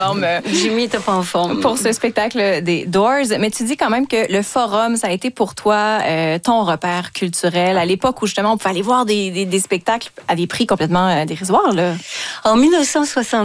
Jimmy était pas en forme. Pour ce spectacle des Doors. Mais tu dis quand même que le Forum, ça a été pour toi ton repère culturel à l'époque où justement on pouvait aller voir des spectacles à des prix complètement dérisoires. Là. En 1960.